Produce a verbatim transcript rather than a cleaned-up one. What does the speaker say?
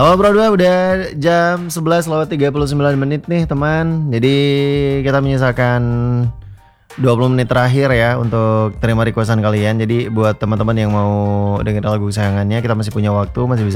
Halo Bro dua, udah jam sebelas lewat tiga puluh sembilan menit nih teman. Jadi kita menyisakan dua puluh menit terakhir ya untuk terima requestan kalian. Jadi buat teman-teman yang mau dengerin lagu kesayangannya, kita masih punya waktu, masih bisa